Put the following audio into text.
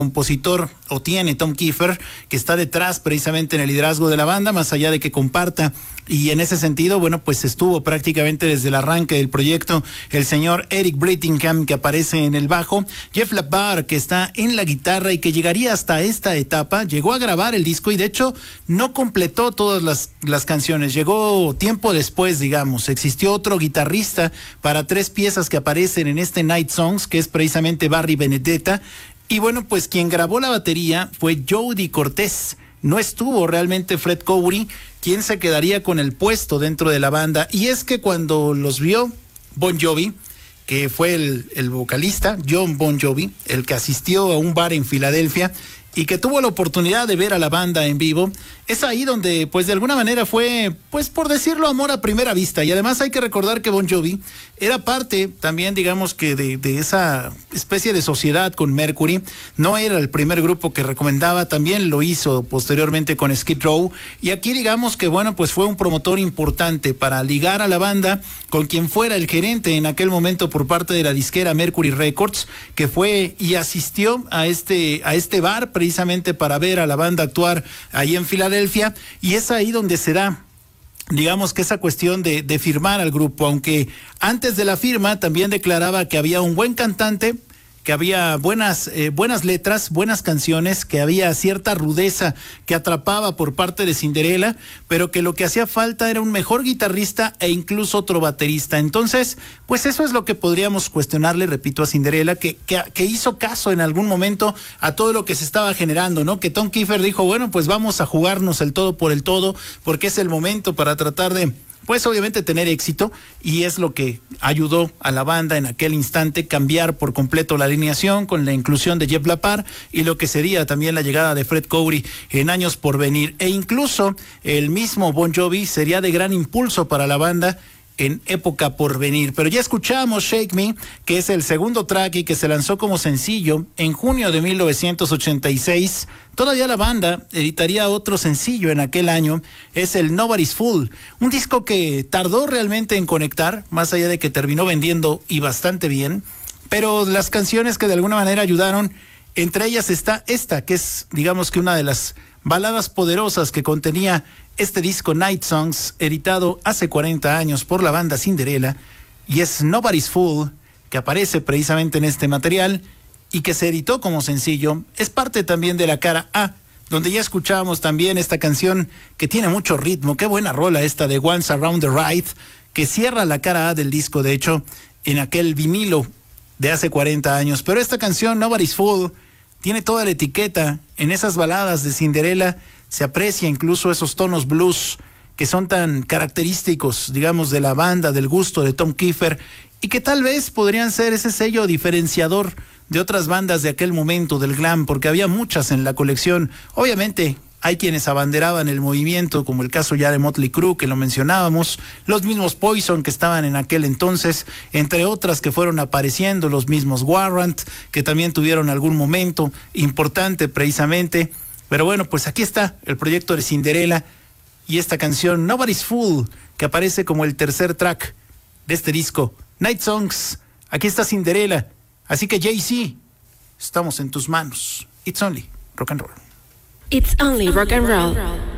compositor o tiene Tom Kiefer, que está detrás precisamente en el liderazgo de la banda, más allá de que comparta, y en ese sentido, bueno, pues estuvo prácticamente desde el arranque del proyecto el señor Eric Brittingham, que aparece en el bajo, Jeff Labar, que está en la guitarra y que llegaría hasta esta etapa, llegó a grabar el disco y de hecho no completó todas las canciones, llegó tiempo después, digamos. Existió otro guitarrista para 3 piezas que aparecen en este Night Songs, que es precisamente Barry Benedetta. Y bueno, pues quien grabó la batería fue Jody Cortés. No estuvo realmente Fred Coury, quien se quedaría con el puesto dentro de la banda. Y es que cuando los vio Bon Jovi, que fue el vocalista, John Bon Jovi, el que asistió a un bar en Filadelfia y que tuvo la oportunidad de ver a la banda en vivo, es ahí donde, pues de alguna manera fue, pues por decirlo, amor a primera vista. Y además hay que recordar que Bon Jovi era parte también, digamos que de esa especie de sociedad con Mercury. No era el primer grupo que recomendaba, también lo hizo posteriormente con Skid Row. Y aquí digamos que, bueno, pues fue un promotor importante para ligar a la banda con quien fuera el gerente en aquel momento por parte de la disquera Mercury Records, que fue y asistió a este bar precisamente para ver a la banda actuar ahí en Filadelfia, y es ahí donde se da, digamos que esa cuestión de firmar al grupo, aunque antes de la firma también declaraba que había un buen cantante, que había buenas letras, buenas canciones, que había cierta rudeza que atrapaba por parte de Cinderella, pero que lo que hacía falta era un mejor guitarrista e incluso otro baterista. Entonces, pues eso es lo que podríamos cuestionarle, repito, a Cinderella, que hizo caso en algún momento a todo lo que se estaba generando, ¿no? Que Tom Kiefer dijo, bueno, pues vamos a jugarnos el todo por el todo, porque es el momento para tratar de, pues obviamente tener éxito, y es lo que ayudó a la banda en aquel instante cambiar por completo la alineación con la inclusión de Jeff Labar y lo que sería también la llegada de Fred Coury en años por venir, e incluso el mismo Bon Jovi sería de gran impulso para la banda en época por venir. Pero ya escuchamos Shake Me, que es el segundo track y que se lanzó como sencillo en junio de 1986. Todavía la banda editaría otro sencillo en aquel año, es el Nobody's Fool, un disco que tardó realmente en conectar, más allá de que terminó vendiendo y bastante bien, pero las canciones que de alguna manera ayudaron, entre ellas está esta, que es, digamos que una de las baladas poderosas que contenía este disco Night Songs, editado hace 40 años por la banda Cinderella, y es Nobody's Fool, que aparece precisamente en este material y que se editó como sencillo. Es parte también de la cara A, donde ya escuchábamos también esta canción que tiene mucho ritmo. Qué buena rola esta de Once Around the Ride, que cierra la cara A del disco, de hecho, en aquel vinilo de hace 40 años. Pero esta canción, Nobody's Fool, tiene toda la etiqueta. En esas baladas de Cinderella se aprecia incluso esos tonos blues que son tan característicos, digamos, de la banda, del gusto de Tom Kiefer, y que tal vez podrían ser ese sello diferenciador de otras bandas de aquel momento del glam, porque había muchas en la colección. Obviamente hay quienes abanderaban el movimiento, como el caso ya de Motley Crue, que lo mencionábamos, los mismos Poison que estaban en aquel entonces, entre otras que fueron apareciendo, los mismos Warrant, que también tuvieron algún momento importante precisamente. Pero bueno, pues aquí está el proyecto de Cinderella y esta canción Nobody's Fool, que aparece como el tercer track de este disco, Night Songs. Aquí está Cinderella. Así que Jay-Z, estamos en tus manos. It's only rock and roll. It's only rock and roll.